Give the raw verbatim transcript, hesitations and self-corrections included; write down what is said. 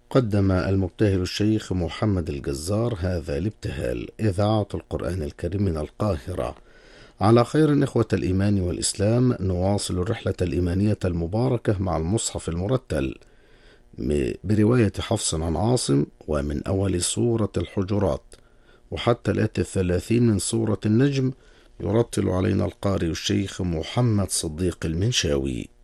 قدم المبتهل الشيخ محمد الجزار هذا الابتهال. إذاعة القرآن الكريم من القاهرة. على خير إخوة الإيمان والإسلام، نواصل الرحلة الإيمانية المباركة مع المصحف المرتل برواية حفص عن عاصم، ومن أول سورة الحجرات وحتى الآية الثلاثين من سورة النجم، يرتل علينا القارئ الشيخ محمد صديق المنشاوي.